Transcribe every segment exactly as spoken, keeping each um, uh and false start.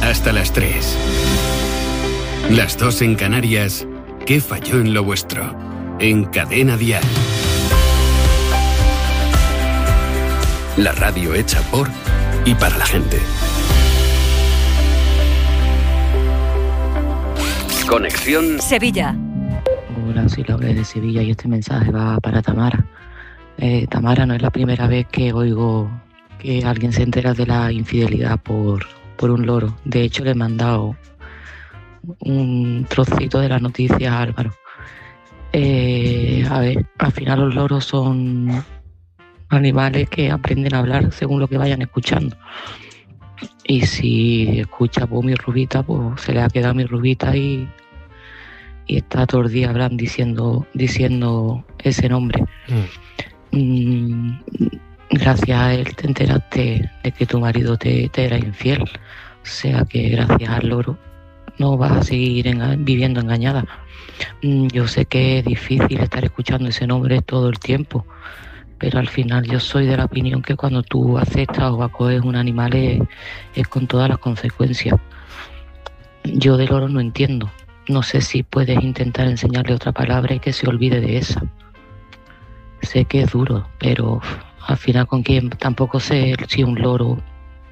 hasta las tres. Las dos en Canarias. ¿Qué falló en lo vuestro? En Cadena Dial. La radio hecha por y para la gente. Conexión Sevilla. Hola, soy Laura de Sevilla y este mensaje va para Tamara. Eh, Tamara, no es la primera vez que oigo que alguien se entera de la infidelidad por, por un loro. De hecho, le he mandado un trocito de la noticia a Álvaro. Eh, a ver, al final los loros son animales que aprenden a hablar según lo que vayan escuchando. Y si escucha pues, mi rubita, pues se le ha quedado mi rubita y, y está todo el día hablando, diciendo, diciendo ese nombre. Mm. Mm, gracias a él te enteraste de que tu marido te, te era infiel. O sea que gracias al loro no vas a seguir en, viviendo engañada. Mm, yo sé que es difícil estar escuchando ese nombre todo el tiempo, pero al final yo soy de la opinión que cuando tú aceptas o acoges un animal es, es con todas las consecuencias. Yo del loro no entiendo. No sé si puedes intentar enseñarle otra palabra y que se olvide de esa. Sé que es duro, pero al final con quién tampoco sé si un loro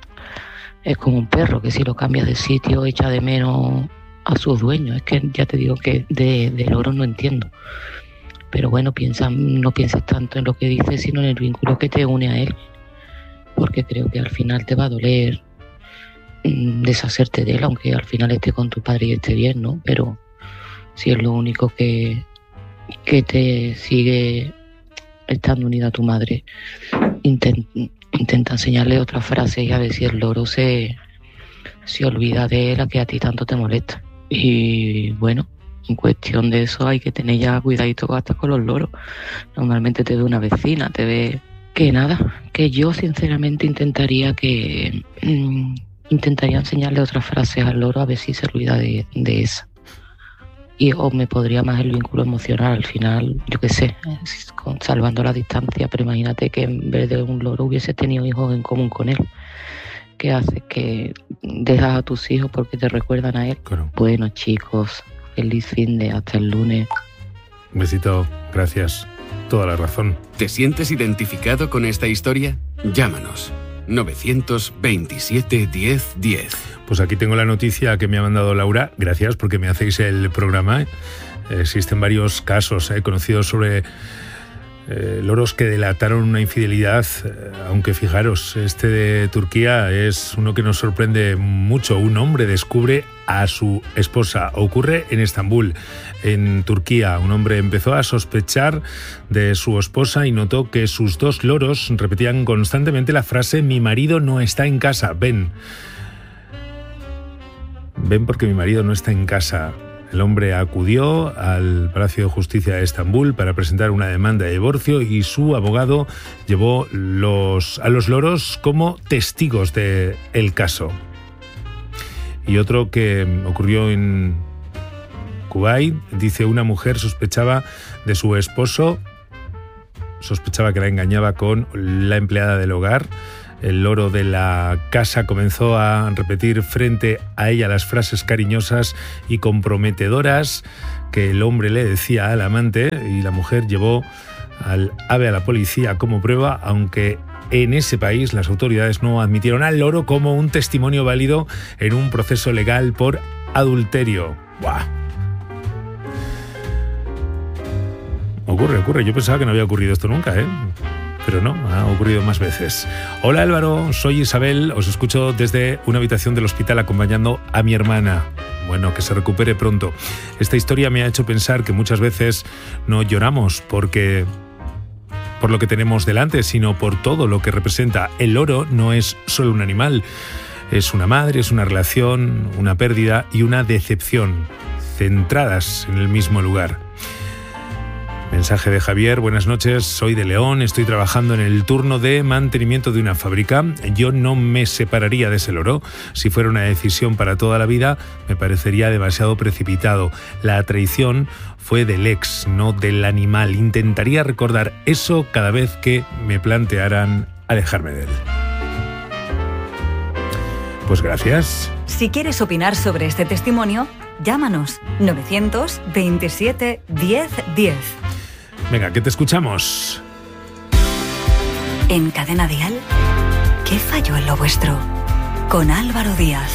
es como un perro, que si lo cambias de sitio echa de menos a sus dueños. Es que ya te digo que de, de loros no entiendo. Pero bueno, piensa, no pienses tanto en lo que dices, sino en el vínculo que te une a él. Porque creo que al final te va a doler mmm, deshacerte de él, aunque al final esté con tu padre y esté bien, ¿no? Pero si es lo único que, que te sigue estando unida a tu madre, intenta, intenta enseñarle otra frase y a ver si el loro se, se olvida de la que a ti tanto te molesta. Y bueno, en cuestión de eso hay que tener ya cuidadito hasta con los loros. Normalmente te ve una vecina, te ve... Que nada, que yo sinceramente intentaría que... Mmm, intentaría enseñarle otras frases al loro a ver si se olvida de, de esa. Y o me podría más el vínculo emocional al final, yo qué sé, con, salvando la distancia, pero imagínate que en vez de un loro hubieses tenido hijos en común con él. ¿Qué haces? Que dejas a tus hijos porque te recuerdan a él. Claro. Bueno, chicos, feliz fin de hasta el lunes. Un besito, gracias. Toda la razón. ¿Te sientes identificado con esta historia? Llámanos. nueve veintisiete, diez, diez. Pues aquí tengo la noticia que me ha mandado Laura. Gracias porque me hacéis el programa. Existen varios casos eh, conocidos sobre eh, loros que delataron una infidelidad, eh, aunque fijaros, este de Turquía es uno que nos sorprende mucho. Un hombre descubre a su esposa. Ocurre en Estambul, en Turquía. Un hombre empezó a sospechar de su esposa y notó que sus dos loros repetían constantemente la frase: mi marido no está en casa, ven. Ven porque mi marido no está en casa. El hombre acudió al Palacio de Justicia de Estambul para presentar una demanda de divorcio y su abogado llevó los, a los loros como testigos del caso. Y otro que ocurrió en Kuwait, dice: una mujer sospechaba de su esposo, sospechaba que la engañaba con la empleada del hogar. El loro de la casa comenzó a repetir frente a ella las frases cariñosas y comprometedoras que el hombre le decía al amante, y la mujer llevó al ave a la policía como prueba, aunque en ese país las autoridades no admitieron al loro como un testimonio válido en un proceso legal por adulterio. ¡Buah! Ocurre, ocurre. Yo pensaba que no había ocurrido esto nunca, ¿eh? Pero no, ha ocurrido más veces. Hola Álvaro, soy Isabel, os escucho desde una habitación del hospital acompañando a mi hermana. Bueno, que se recupere pronto. Esta historia me ha hecho pensar que muchas veces no lloramos porque por lo que tenemos delante, sino por todo lo que representa. El loro no es solo un animal, es una madre, es una relación, una pérdida y una decepción, centradas en el mismo lugar. Mensaje de Javier: buenas noches, soy de León, estoy trabajando en el turno de mantenimiento de una fábrica. Yo no me separaría de ese loro. Si fuera una decisión para toda la vida, me parecería demasiado precipitado. La traición fue del ex, no del animal. Intentaría recordar eso cada vez que me plantearan alejarme de él. Pues gracias. Si quieres opinar sobre este testimonio, llámanos novecientos veintisiete diez diez. Venga, que te escuchamos. En Cadena Dial, ¿qué falló en lo vuestro? Con Álvaro Díaz.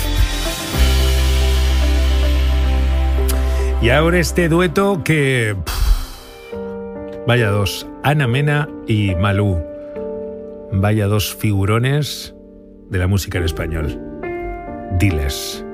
Y ahora este dueto que... Pff, vaya dos, Ana Mena y Malú. Vaya dos figurones de la música en español. Diles.